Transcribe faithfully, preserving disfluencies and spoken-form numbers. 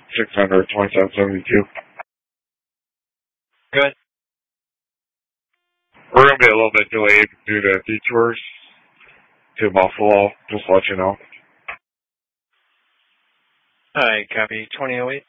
six hundred twenty-seven seventy-two. Good. We're going to be a little bit delayed due to detours to Buffalo. Just to let you know. Alright, copy. twenty oh eight.